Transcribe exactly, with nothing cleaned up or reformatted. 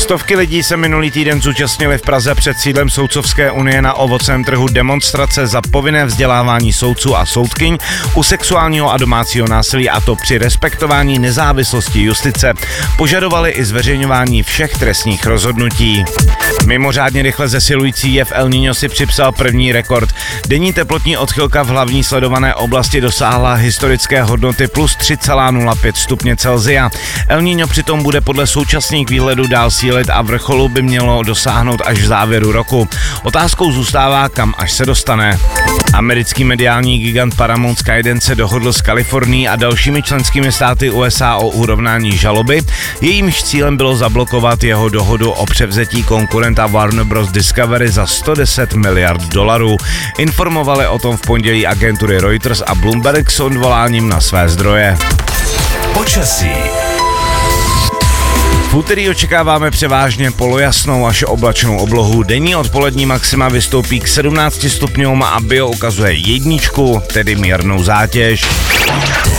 Stovky lidí se minulý týden zúčastnili v Praze před sídlem Soudcovské unie na ovocném trhu demonstrace za povinné vzdělávání soudců a soudkyň u sexuálního a domácího násilí, a to při respektování nezávislosti justice. Požadovali i zveřejňování všech trestních rozhodnutí. Mimořádně rychle zesilující jev El Niño si připsal první rekord. Denní teplotní odchylka v hlavní sledované oblasti dosáhla historické hodnoty plus tři celá nula pět stupně Celsia. El Niño přitom bude podle současných výhledů dál sílit a vrcholu by mělo dosáhnout až v závěru roku. Otázkou zůstává, kam až se dostane. Americký mediální gigant Paramount Skydance se dohodl s Kalifornií a dalšími členskými státy U S A o urovnání žaloby. Jejímž cílem bylo zablokovat jeho dohodu o převzetí konkurenta Warner Bros. Discovery za sto deset miliard dolarů. Informovali o tom v pondělí agentury Reuters a Bloomberg s odvoláním na své zdroje. Počasí. V úterý očekáváme převážně polojasnou až oblačnou oblohu. Denní odpolední maxima vystoupí k sedmnácti stupňům a bio ukazuje jedničku, tedy mírnou zátěž.